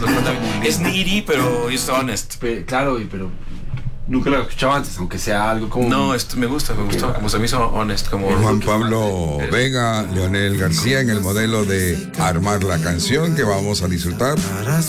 lo canta bien. Es needy, pero es honest. Claro, pero nunca lo escuchaba antes, aunque sea algo como... No, me gustó, como se me hizo honest. Como Juan Pablo Vega, Leonel García en el modelo de Armar la Canción que vamos a disfrutar